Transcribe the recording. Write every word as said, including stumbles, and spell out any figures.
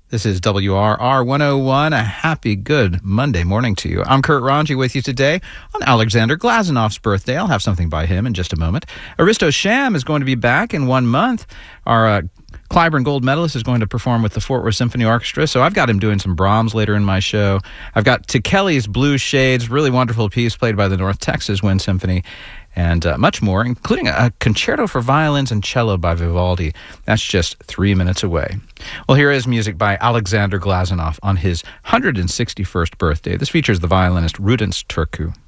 This is W R R one oh one. A happy, good Monday morning to you. I'm Kurt Ranji with you today on Alexander Glazinoff's birthday. I'll have something by him in just a moment. Aristo Sham is going to be back in one month. Our uh, Clyburn Gold medalist is going to perform with the Fort Worth Symphony Orchestra, so I've got him doing some Brahms later in my show. I've got To Kelly's Blue Shades, really wonderful piece played by the North Texas Wind Symphony, and uh, much more, including a concerto for violins and cello by Vivaldi. That's just three minutes away. Well, here is music by Alexander Glazinoff on his one hundred sixty-first birthday. This features the violinist Rudens Turku.